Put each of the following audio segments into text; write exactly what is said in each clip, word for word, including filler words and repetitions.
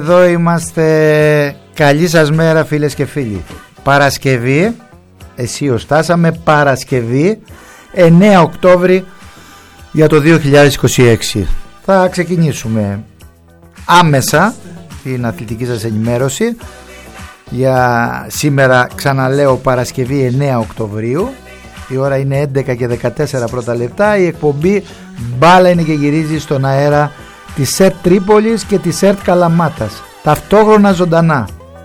Εδώ είμαστε. Καλή σας μέρα φίλες και φίλοι. Παρασκευή, εσύ φτάσαμε Παρασκευή εννέα Οκτώβρη για το δύο χιλιάδες είκοσι έξι. Θα ξεκινήσουμε άμεσα την αθλητική σας ενημέρωση για σήμερα. Ξαναλέω, Παρασκευή εννέα Οκτωβρίου. Η ώρα είναι έντεκα και δεκατέσσερα πρώτα λεπτά. Η εκπομπή Μπάλα είναι και γυρίζει στον αέρα της ΕΡΤ Τρίπολης και της ΕΡΤ Καλαμάτας, ταυτόχρονα ζωντανά.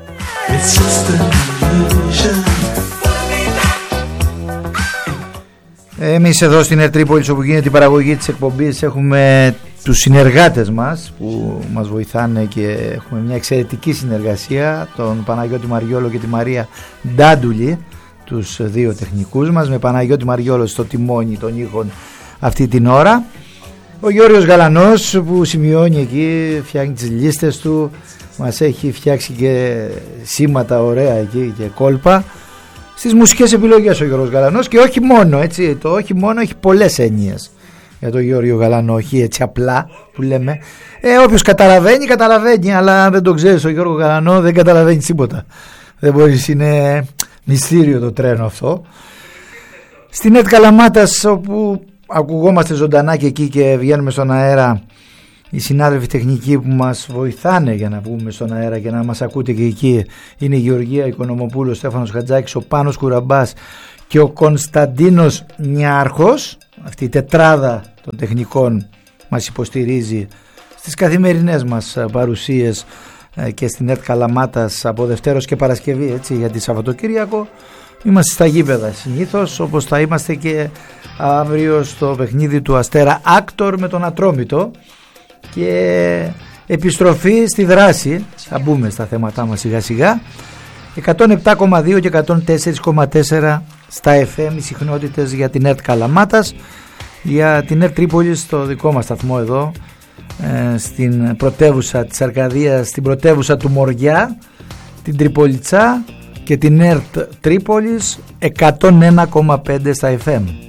Εμείς εδώ στην ΕΡΤ Τρίπολης, όπου γίνεται η παραγωγή της εκπομπής, έχουμε τους συνεργάτες μας που μας βοηθάνε και έχουμε μια εξαιρετική συνεργασία, τον Παναγιώτη Μαριόλο και τη Μαρία Ντάντουλη, τους δύο τεχνικούς μας, με Παναγιώτη Μαριόλο στο τιμόνι των ήχων αυτή την ώρα. Ο Γιώργος Γαλανός που σημειώνει εκεί, φτιάχνει τις λίστες του, μας έχει φτιάξει και σήματα ωραία εκεί και κόλπα στις μουσικές επιλογές ο Γιώργος Γαλανός. Και όχι μόνο, έτσι, το όχι μόνο έχει πολλές έννοιες για τον Γιώργο Γαλανό, όχι έτσι απλά που λέμε. Ε, όποιος καταλαβαίνει, καταλαβαίνει, αλλά αν δεν το ξέρεις ο Γιώργο Γαλανό δεν καταλαβαίνει τίποτα. Δεν μπορείς, είναι μυστήριο το τρένο αυτό. Στην ΕΡΤ Καλαμάτας, όπου ακουγόμαστε ζωντανά και εκεί και βγαίνουμε στον αέρα, οι συνάδελφοι τεχνικοί που μας βοηθάνε για να βγούμε στον αέρα και να μας ακούτε και εκεί είναι η Γεωργία Οικονομοπούλου, ο Στέφανος Χατζάκης, ο Πάνος Κουραμπάς και ο Κωνσταντίνος Νιάρχος. Αυτή η τετράδα των τεχνικών μας υποστηρίζει στις καθημερινές μας παρουσίες και στην ΕΡΤ Καλαμάτας από Δευτέρος και Παρασκευή, έτσι, γιατί Σαββατοκύριακο είμαστε στα γήπεδα συνήθως, όπως θα είμαστε και αύριο στο παιχνίδι του Αστέρα Άκτορ με τον Ατρόμητο. Και επιστροφή στη δράση, θα μπούμε στα θέματά μας σιγά σιγά. εκατόν επτά κόμμα δύο και εκατόν τέσσερα κόμμα τέσσερα στα εφ εμ οι συχνότητες για την ΕΡΤ Καλαμάτας, για την ΕΡΤ Τρίπολης, στο δικό μας σταθμό εδώ, ε, στην πρωτεύουσα της Αρκαδίας, στην πρωτεύουσα του Μοριά, την Τριπολιτσά, και την ΕΡΤ Τρίπολης εκατόν ένα κόμμα πέντε στα εφ εμ.